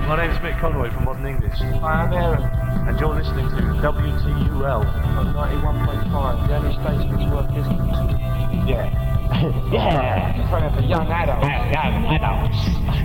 My name's Mick Conroy from Modern English. I am Aaron. And you're listening to WTUL On 91.5, the only station that's worth listening to. Yeah. Yeah. In front of a young adult. Young adults.